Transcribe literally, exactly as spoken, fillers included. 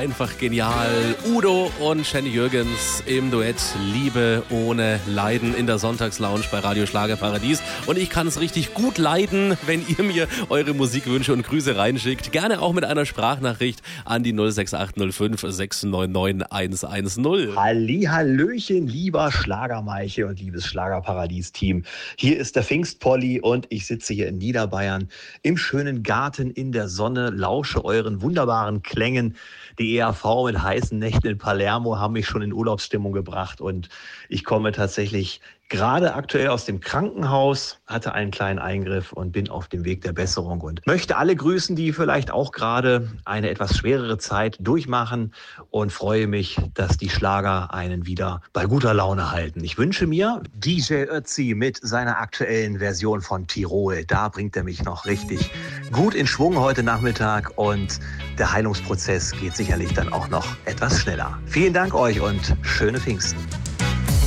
einfach genial. Udo und Jenny Jürgens im Duett Liebe ohne Leiden in der Sonntagslounge bei Radio Schlagerparadies. Und ich kann es richtig gut leiden, wenn ihr mir eure Musikwünsche und Grüße reinschickt. Gerne auch mit einer Sprachnachricht an die null sechs acht null fünf sechs neun neun eins eins null. Hallihallöchen, lieber Schlagermeiche und liebes Schlagerparadies-Team. Hier ist der Pfingstpolly und ich sitze hier in Niederbayern im schönen Garten in der Sonne, lausche euren wunderbaren Klängen. Die E R V mit heißen Nächten in Palermo haben mich schon in Urlaubsstimmung gebracht und ich komme tatsächlich gerade aktuell aus dem Krankenhaus, hatte einen kleinen Eingriff und bin auf dem Weg der Besserung und möchte alle grüßen, die vielleicht auch gerade eine etwas schwerere Zeit durchmachen und freue mich, dass die Schlager einen wieder bei guter Laune halten. Ich wünsche mir D J Ötzi mit seiner aktuellen Version von Tirol. Da bringt er mich noch richtig gut in Schwung heute Nachmittag und der Heilungsprozess geht sicherlich dann auch noch etwas schneller. Vielen Dank euch und schöne Pfingsten.